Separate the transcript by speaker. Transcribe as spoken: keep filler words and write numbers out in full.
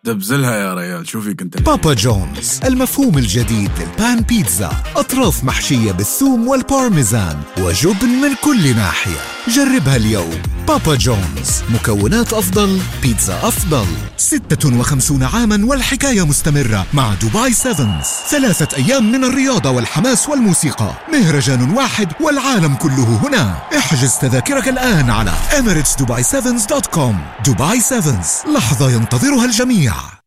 Speaker 1: دبزلها يا ريال، شوفي كنت
Speaker 2: بابا جونز، المفهوم الجديد للبان بيتزا. أطراف محشية بالثوم والبارميزان وجبن من كل ناحية. جربها اليوم. بابا جونز، مكونات أفضل، بيتزا أفضل. ستة وخمسين عاما والحكاية مستمرة مع دبي سيفنز. ثلاثة أيام من الرياضة والحماس والموسيقى. مهرجان واحد والعالم كله هنا. احجز تذاكرك الآن على إميريتس دبي سيفنز دوت كوم. دبي سيفنز، لحظة ينتظرها الجميع.